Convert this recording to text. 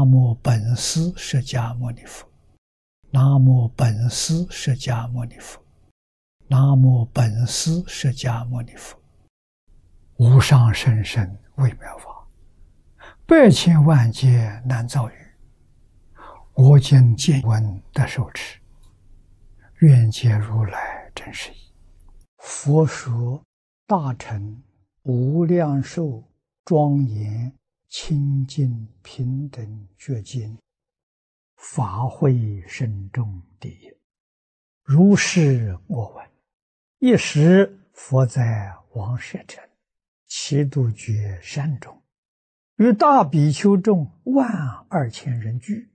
南无本师释迦牟尼佛，南无本师释迦牟尼佛，南无本师释迦牟尼佛。无上甚深微妙法，百千万劫难遭遇。我今见闻得受持，愿解如来真实义。佛说大乘无量寿庄严清净平等觉经，法会深重第一。如是我闻，一时佛在王舍城祇度觉山中，与大比丘众12000人聚，